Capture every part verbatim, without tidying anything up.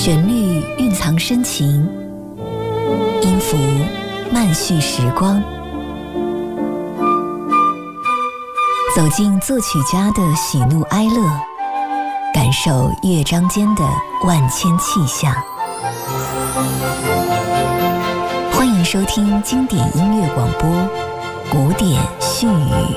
旋律蕴藏深情，音符慢叙时光。走进作曲家的喜怒哀乐，感受乐章间的万千气象。欢迎收听经典音乐广播《古典絮语》。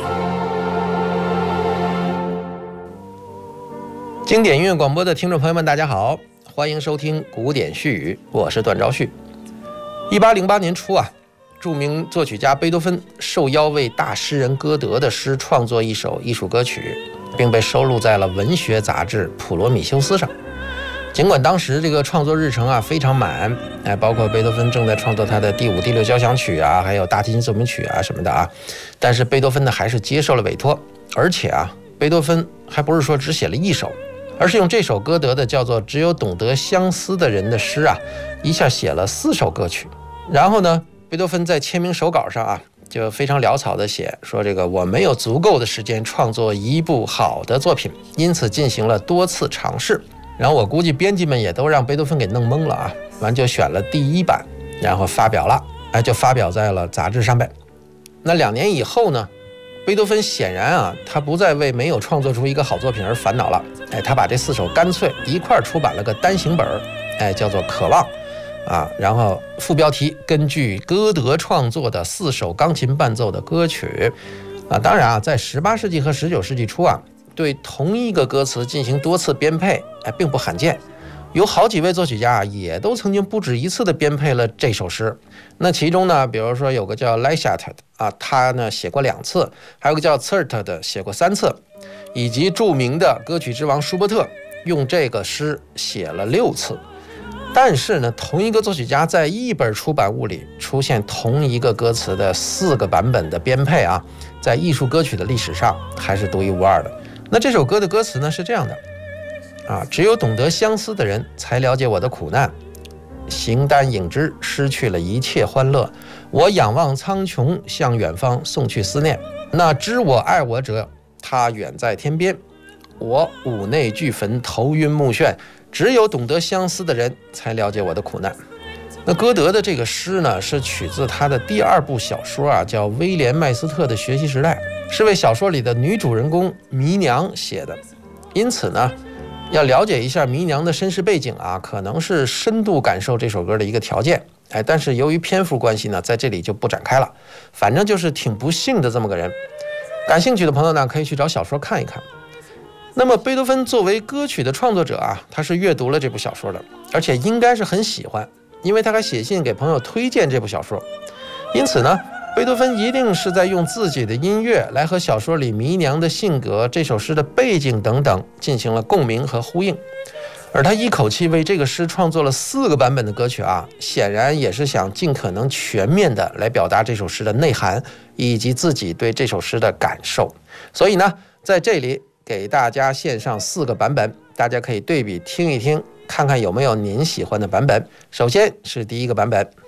经典音乐广播的听众朋友们，大家好，欢迎收听《古典絮语》，我是段昭旭。一八零八年初啊，著名作曲家贝多芬受邀为大诗人歌德的诗创作一首艺术歌曲，并被收录在了文学杂志《普罗米修斯》上。尽管当时这个创作日程啊非常满，哎，包括贝多芬正在创作他的第五、第六交响曲啊，还有大提琴奏鸣曲啊什么的啊，但是贝多芬呢还是接受了委托，而且啊，贝多芬还不是说只写了一首，而是用这首歌德的叫做《只有懂得相思的人》的诗啊，一下写了四首歌曲。然后呢，贝多芬在签名手稿上啊，就非常潦草的写说，这个我没有足够的时间创作一部好的作品，因此进行了多次尝试。然后我估计编辑们也都让贝多芬给弄懵了啊，完就选了第一版，然后发表了，哎，就发表在了杂志上面。那两年以后呢，贝多芬显然啊，他不再为没有创作出一个好作品而烦恼了，哎，他把这四首干脆一块出版了个单行本，哎，叫做《渴望》啊，然后副标题根据歌德创作的四首钢琴伴奏的歌曲啊。当然啊，在十八世纪和十九世纪初啊，对同一个歌词进行多次编配，哎，并不罕见。有好几位作曲家也都曾经不止一次的编配了这首诗。那其中呢，比如说有个叫莱夏特的啊，他呢写过两次，还有个叫策尔特的写过三次，以及著名的歌曲之王舒伯特用这个诗写了六次。但是呢，同一个作曲家在一本出版物里出现同一个歌词的四个版本的编配啊，在艺术歌曲的历史上还是独一无二的。那这首歌的歌词呢是这样的啊，只有懂得相思的人才了解我的苦难，形单影只，失去了一切欢乐。我仰望苍穹，向远方送去思念。那知我爱我者，他远在天边。我五内俱焚，头晕目眩。只有懂得相思的人才了解我的苦难。那歌德的这个诗呢，是取自他的第二部小说啊，叫《威廉麦斯特的学习时代》，是为小说里的女主人公迷娘写的。因此呢，要了解一下迷娘的身世背景啊，可能是深度感受这首歌的一个条件。哎，但是由于篇幅关系呢，在这里就不展开了。反正就是挺不幸的这么个人。感兴趣的朋友呢，可以去找小说看一看。那么贝多芬作为歌曲的创作者啊，他是阅读了这部小说的，而且应该是很喜欢，因为他还写信给朋友推荐这部小说。因此呢，贝多芬一定是在用自己的音乐来和小说里迷娘的性格、这首诗的背景等等进行了共鸣和呼应。而他一口气为这个诗创作了四个版本的歌曲啊，显然也是想尽可能全面的来表达这首诗的内涵以及自己对这首诗的感受。所以呢，在这里给大家献上四个版本，大家可以对比听一听，看看有没有您喜欢的版本。首先是第一个版本。